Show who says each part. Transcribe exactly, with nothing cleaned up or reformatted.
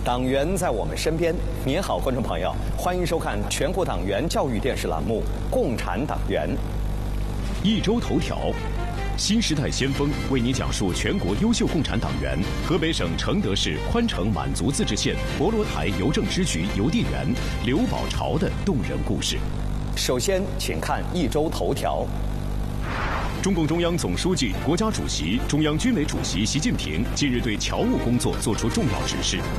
Speaker 1: 党员在我们身边。您好，观众朋友，欢迎收看全国党员教育电视栏目《共产党员》。
Speaker 2: 一周头条，新时代先锋为你讲述全国优秀共产党员河北省承德市宽城满族自治县博罗台邮政支局邮递员刘宝朝的动人故事。
Speaker 1: 首先，请看一周头条。
Speaker 2: 中共中央总书记、国家主席、中央军委主席习近平近日对侨务工作作出重要指示，